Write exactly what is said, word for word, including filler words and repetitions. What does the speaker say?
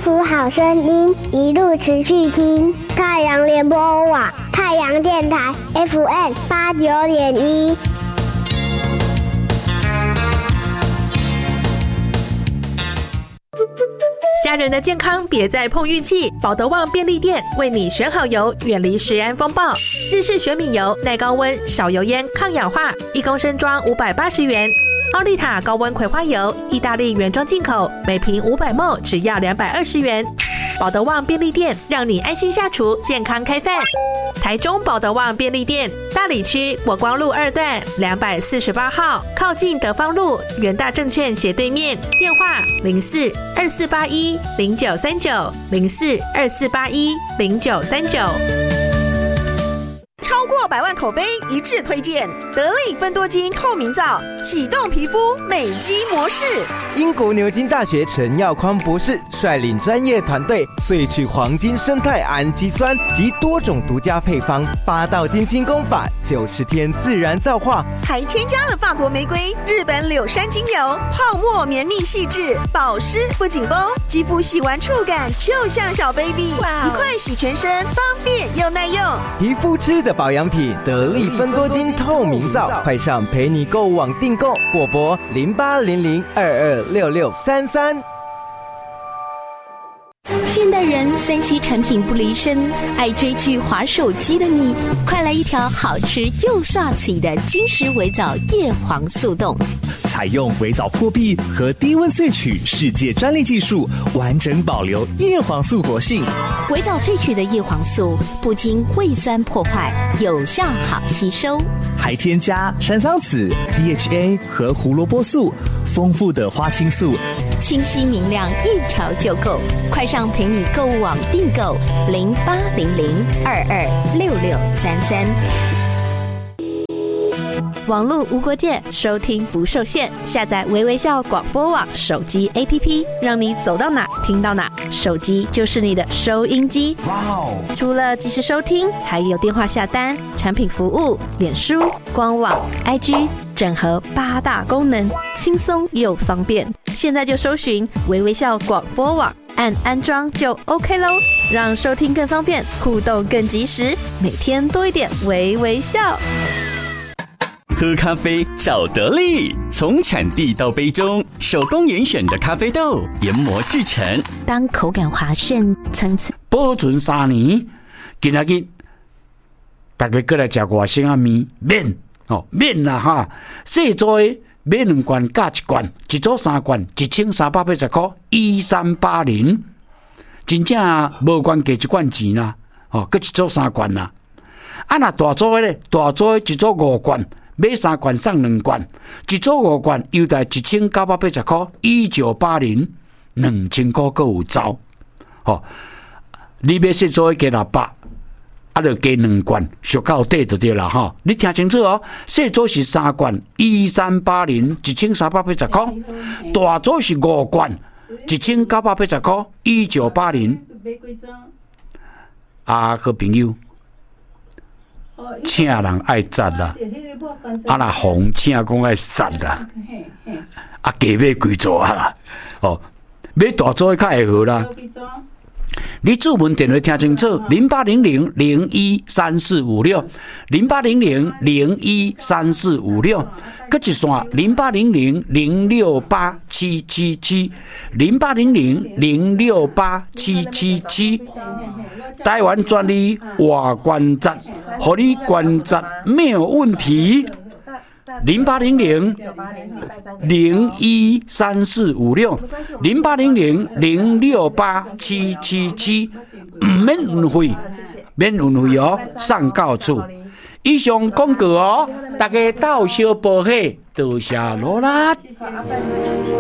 福好声音，一路持续听。太阳联播网，太阳电台 F M 八九点一。 家人的健康别再碰运气，保德旺便利店为你选好油，远离食安风暴。日式玄米油，耐高温，少油烟，抗氧化，一公升装五百八十元。奥利塔高温葵花油，意大利原装进口，每瓶五百毫升只要两百二十元。保德旺便利店让你安心下厨，健康开饭。台中保德旺便利店大里区国光路二段两百四十八号，靠近德芳路元大证券斜对面，电话零四二四八一零九三九零四二四八一零九三九。 超过百万口碑一致推荐得力芬多精透明皂，启动皮肤美肌模式。 英国牛津大学陈耀匡博士率领专业团队萃取黄金生态氨基酸及多种独家配方，八道金清功法，九十天自然皂化， 还添加了法国玫瑰、日本柳杉精油，泡沫绵密细致，保湿不紧绷，肌肤洗完触感就像小 baby， 一块洗全身，方便又耐用。 皮肤吃的保养品得力芬多精透明皂，快上陪你购物网订购，或拨零八零零二二六六三三。 现代人三 C 产品不离身，爱追剧滑手机的你，快来一条好吃又刷嘴的金石微藻叶黄素冻。 采用微藻破壁和低温萃取世界专利技术，完整保留叶黄素活性。 微藻萃取的叶黄素不经胃酸破坏，有效好吸收， 还添加山桑子、D H A 和胡萝卜素，丰富的花青素， 清晰明亮，一条就够。快上陪你购物网订购零八零零二二六六三三。 网络无国界，收听不受限。下载微微笑广播网手机 A P P， 让你走到哪听到哪，手机就是你的收音机。哇哦！除了即时收听，还有电话下单、产品服务、脸书、官网、I G， 整合八大功能，轻松又方便。现在就搜寻微微笑广播网，按安装就 OK 咯，让收听更方便，互动更及时，每天多一点微微笑。 喝咖啡找得力，从产地到杯中，手工严选的咖啡豆研磨制成， 当口感滑顺，层次保存三年。今仔日大家过来吃外省仔面面哦面啦哈，细做的买两罐加一罐，一组三罐，一千三百八十块，一三八零，真正无关加一罐钱啦，哦，搁一组三罐啦。啊，那大组的咧，大组的一组五罐。买三罐送两罐，一组五罐，优待一千九百八十块，一九八零，两千块各有走。哦，你买四组加六百，啊，就加两罐，俗到底就对了哈。你听清楚哦，四组是三罐，一三八零，一千三百八十块；大组是五罐，一千九百八十块，一九八零。啊，好朋友。请人爱赞啦，啊那红请讲爱散啦，啊加买几组啊啦，哦，买大组较会好啦。你注文电话听清楚，零八零零零一三四五六，零八零零零一三四五六，搁一线零八零零零六八七七七，零八零零零六八七七七。台湾专利外观站，让你观察没有问题。零八零零零一三四五六，零八零零零六八七七七，免运费，免运费哦，送到厝。以上广告哦，大家到小报喜，多谢罗拉。